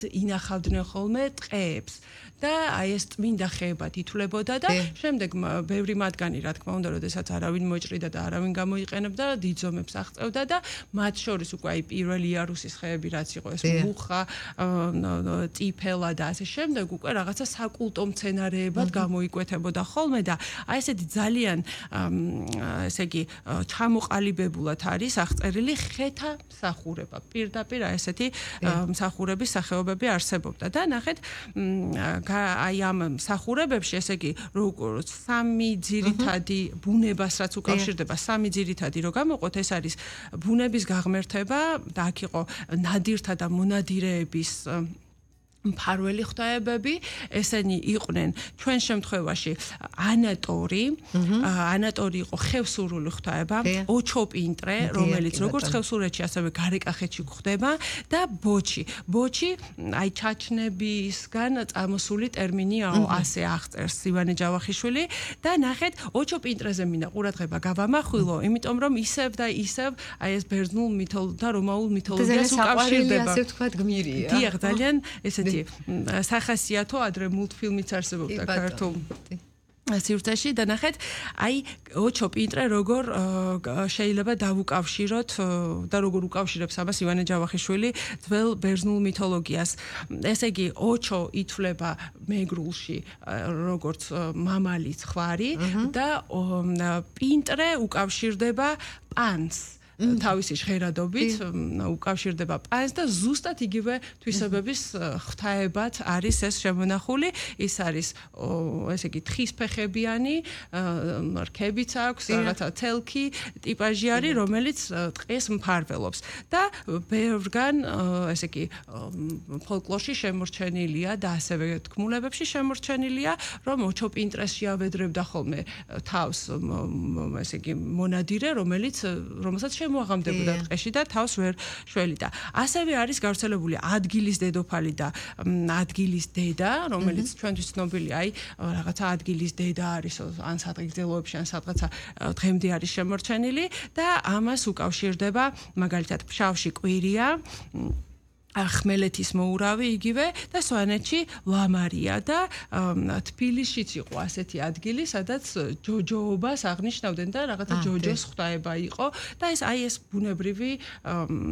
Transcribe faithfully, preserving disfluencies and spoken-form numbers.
ინახავდნენ ხოლმე ტყეებს და აი ეს წმინდა ხეებად ითვლებოდა და შემდეგ ბევრი მათგანი რა თქმა უნდა როდესაც არავინ მოჭრიდა და არავინ გამოიყენებდა დიდზომებს აღწევდა და მათ შორის უკვე აი პირველი იარუსის ხეები რაც იყო ეს მუხა წიფელა და ასე შემდეგ უკვე რაღაცა საკულტო მცენარეებად გამოიკვეთებოდა ხოლმე და აი ესეთი ძალიან ესე იგი ჩამოყალიბებულად არის აღწერილი ხეთა მსახურება პირდაპირ აი ესეთი მსახურების სახეობა არსებობდა და ნახეთ აი ამ მსახურებებში ესე იგი როგორც სამი ძირითადი ბუნებას რაც უკავშირდება სამი ძირითადი რო გამოყოთ ეს არის ბუნების გაღმერთება და აქ იყო ნადირთა და მონადირეების მფარველი ღვთაებები ესენი იყვნენ ჩვენ შემთხვევაში ანატორი ანატორი იყო ხევსურული ღვთაება ოჩოპინტრე რომელიც როგორც ხევსურეთში ასევე გარეკახეთში გვხვდება და ბოჩი ბოჩი აი ჩაჩნებისგან წამოსული ტერმინიაო ასე აღწერს ივანე ჯავახიშვილი და ნახეთ ოჩოპინტრეზე მინდა ყურადღება გავამახვილო იმიტომ რომ ისევ და ისევ აი ეს ბერძნულ მითოლოგიას და რომაულ მითოლოგიას უკავშირდება ასე ვთქვათ გმირია დიახ ძალიან ესეთი სახასიათო ადრე მულტფილმიც არსებობდა ქართულ სივრცეში და ნახეთ აი ოჩოპინტრე როგორ შეიძლება დავუკავშიროთ და როგორ უკავშირებს ამას ივანე ჯავახიშვილი ძველ ბერძნულ მითოლოგიას ესე იგი ოჩო ითვლება მეგრულში როგორც მამალი ცხვარი და პინტრე უკავშირდება პანს თავისი ჟღერადობით უკავშირდება პანს და ზუსტად იგივე თვისებების ღვთაებად არის ეს შემონახული ის არის ესე იგი თხის ფეხებიანი რქებიც აქვს რაღაცა თელქი ტიპაჟი არის რომელიც ტყეს მფარველობს და ბევრგან ესე იგი ფოლკლორში შემორჩენილია და ასევე თქმულებებში შემორჩენილია რომ ოჩოპინტრეს შეავედრებდა ხოლმე თავს ესე იგი მონადირე რომელიც რომელსაც მოაღამდებოდა ტყეში და თავს ვერ შველიდა. ასევე არის გავრცელებული ადგილის დედოფალი და ადგილის დედა, რომელიც ჩვენთვის ცნობილია, აი რაღაცა ადგილის დედა არის ან სადღეგრძელოებში ან სადღაცა დღემდე არის შემორჩენილი და ამას უკავშირდება მაგალითად ფშავში კვირია ხმელეთის მოურავი იგივე და სვანეთში ლამარია და თბილისშიც იყო ასეთი ადგილი, სადაც ჯოჯოობას აღნიშნავდნენ და რაღაცა ჯოჯოს ღვთაება იყო და ეს აი ეს ბუნებრივი